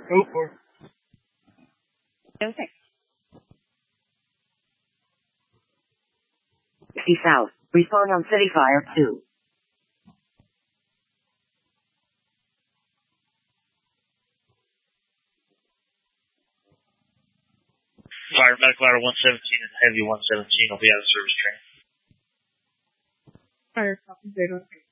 Go for it. Okay. 60 South. Respond on City Fire 2. Fire medical ladder 117 and heavy 117 will be out of service train. Fire copy, 0.